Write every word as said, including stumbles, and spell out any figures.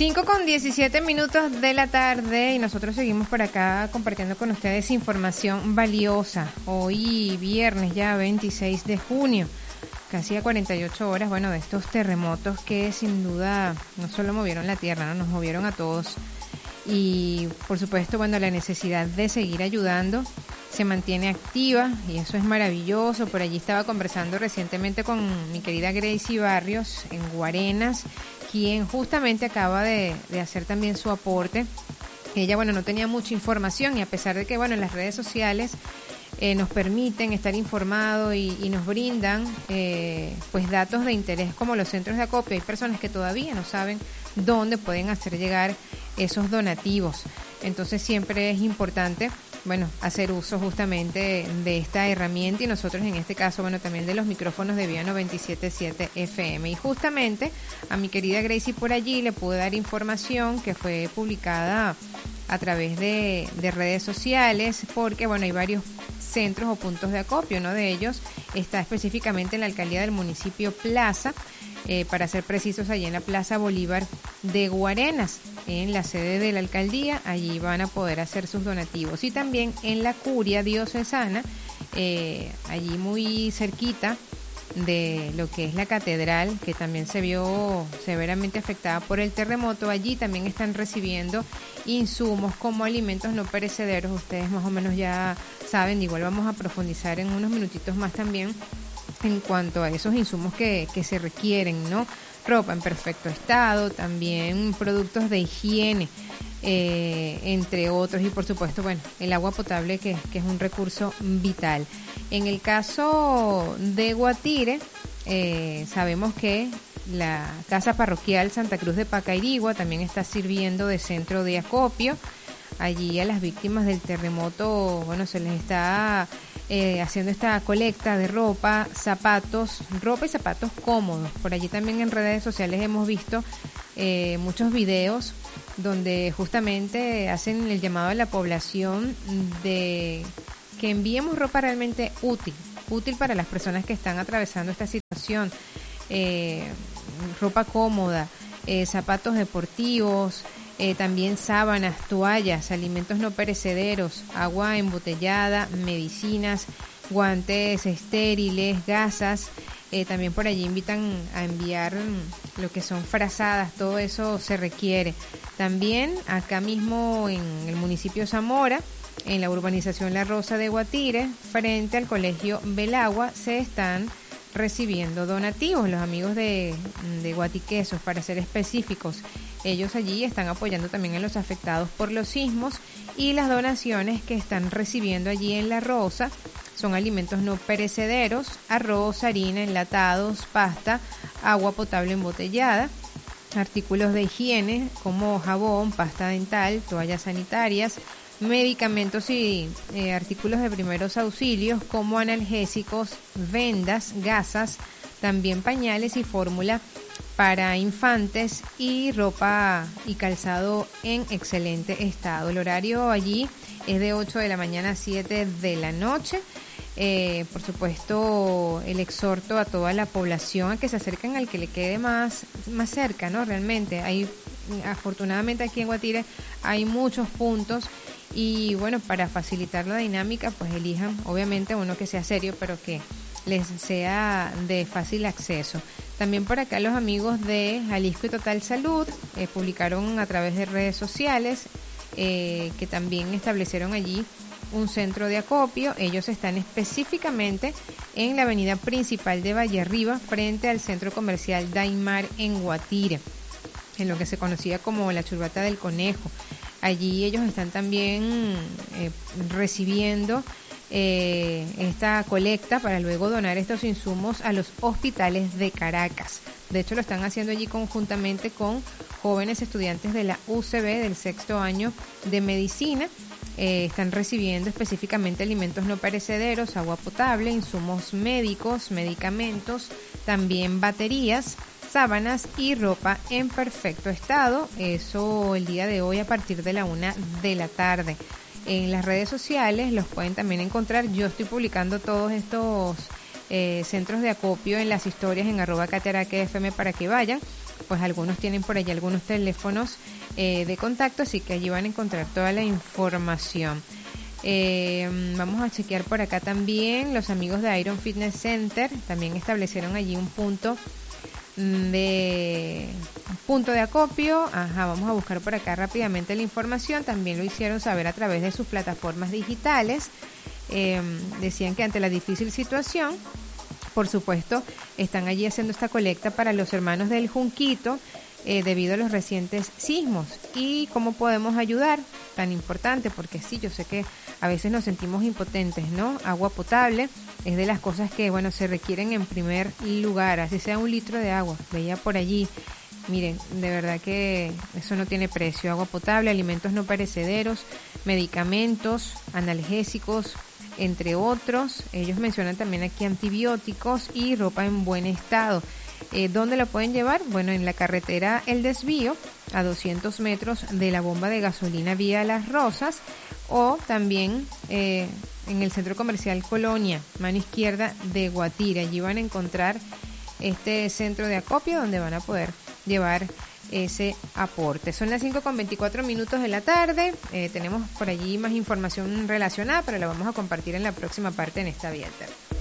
cinco con diecisiete minutos de la tarde y nosotros seguimos por acá compartiendo con ustedes información valiosa. Hoy viernes ya veintiséis de junio, casi a cuarenta y ocho horas, bueno, de estos terremotos que sin duda no solo movieron la tierra, ¿no? Nos movieron a todos. Y por supuesto, bueno, la necesidad de seguir ayudando se mantiene activa y eso es maravilloso. Por allí estaba conversando recientemente con mi querida Gracie Barrios en Guarenas, quien justamente acaba de, de hacer también su aporte. Ella, bueno, no tenía mucha información y a pesar de que, bueno, en las redes sociales eh, nos permiten estar informados y, y nos brindan eh, pues datos de interés como los centros de acopio, hay personas que todavía no saben dónde pueden hacer llegar esos donativos. Entonces siempre es importante, bueno, hacer uso justamente de esta herramienta y nosotros en este caso, bueno, también de los micrófonos de Vía noventa y siete punto siete F M. Y justamente a mi querida Gracie por allí le pude dar información que fue publicada a través de, de redes sociales, porque, bueno, hay varios centros o puntos de acopio. Uno de ellos está específicamente en la alcaldía del municipio Plaza, eh, para ser precisos, allí en la Plaza Bolívar de Guarenas, en la sede de la alcaldía. Allí van a poder hacer sus donativos. Y también en la curia diocesana, eh, allí muy cerquita de lo que es la catedral, que también se vio severamente afectada por el terremoto. Allí también están recibiendo insumos como alimentos no perecederos. Ustedes más o menos ya saben, igual vamos a profundizar en unos minutitos más también en cuanto a esos insumos que, que se requieren, ¿no? Ropa en perfecto estado, también productos de higiene, eh, entre otros, y por supuesto, bueno, el agua potable que, que es un recurso vital. En el caso de Guatire, eh, sabemos que la Casa Parroquial Santa Cruz de Pacairigua también está sirviendo de centro de acopio. Allí a las víctimas del terremoto, bueno, se les está eh, haciendo esta colecta de ropa, zapatos, ropa y zapatos cómodos. Por allí también en redes sociales hemos visto eh, muchos videos donde justamente hacen el llamado a la población de que enviemos ropa realmente útil, útil para las personas que están atravesando esta situación, eh, ropa cómoda, eh, zapatos deportivos, Eh, también sábanas, toallas, alimentos no perecederos, agua embotellada, medicinas, guantes estériles, gasas. Eh, también por allí invitan a enviar mm, lo que son frazadas, todo eso se requiere. También acá mismo en el municipio Zamora, en la urbanización La Rosa de Guatire, frente al colegio Belagua, se están recibiendo donativos. Los amigos de, de Guatiquesos, para ser específicos, ellos allí están apoyando también a los afectados por los sismos, y las donaciones que están recibiendo allí en La Rosa son alimentos no perecederos, arroz, harina, enlatados, pasta, agua potable embotellada, artículos de higiene como jabón, pasta dental, toallas sanitarias, medicamentos y eh, artículos de primeros auxilios como analgésicos, vendas, gasas, también pañales y fórmula para infantes y ropa y calzado en excelente estado. El horario allí es de ocho de la mañana a siete de la noche. Eh, por supuesto, el exhorto a toda la población a que se acerquen al que le quede más, más cerca, ¿no? Realmente, hay, afortunadamente aquí en Guatire hay muchos puntos. Y bueno, para facilitar la dinámica, pues elijan obviamente uno que sea serio, pero que les sea de fácil acceso. También por acá los amigos de Jalisco y Total Salud eh, publicaron a través de redes sociales eh, que también establecieron allí un centro de acopio. Ellos están específicamente en la avenida principal de Valle Arriba, frente al centro comercial Daimar en Guatire, en lo que se conocía como la Churbata del Conejo. Allí ellos están también eh, recibiendo eh, esta colecta para luego donar estos insumos a los hospitales de Caracas. De hecho, lo están haciendo allí conjuntamente con jóvenes estudiantes de la U C B del sexto año de medicina. Eh, están recibiendo específicamente alimentos no perecederos, agua potable, insumos médicos, medicamentos, también baterías, sábanas y ropa en perfecto estado. Eso el día de hoy a partir de la una de la tarde. En las redes sociales los pueden también encontrar. Yo estoy publicando todos estos eh, centros de acopio en las historias en arroba cataraque F M para que vayan, pues algunos tienen por allí algunos teléfonos eh, de contacto, así que allí van a encontrar toda la información. Eh, vamos a chequear por acá también, los amigos de Iron Fitness Center también establecieron allí un punto de un punto de acopio. Ajá, vamos a buscar por acá rápidamente la información. También lo hicieron saber a través de sus plataformas digitales. Eh, decían que ante la difícil situación, por supuesto, están allí haciendo esta colecta para los hermanos del Junquito, eh, debido a los recientes sismos. ¿Y cómo podemos ayudar? Tan importante, porque sí, yo sé que a veces nos sentimos impotentes, ¿no? Agua potable es de las cosas que, bueno, se requieren en primer lugar, así sea un litro de agua. Veía por allí, miren, de verdad que eso no tiene precio. Agua potable, alimentos no perecederos, medicamentos, analgésicos, entre otros. Ellos mencionan también aquí antibióticos y ropa en buen estado. Eh, ¿Dónde lo pueden llevar? Bueno, en la carretera El Desvío, a doscientos metros de la bomba de gasolina Vía Las Rosas, o también eh, en el centro comercial Colonia, mano izquierda de Guatire. Allí van a encontrar este centro de acopio donde van a poder llevar ese aporte. Son las cinco con veinticuatro minutos de la tarde. Eh, tenemos por allí más información relacionada, pero la vamos a compartir en la próxima parte en esta Vía Alterna.